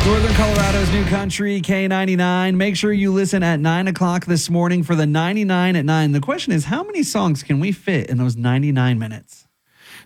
Northern Colorado's new country, K99. Make sure you listen at 9 o'clock this morning for the 99 at 9. The question is, how many songs can we fit in those 99 minutes?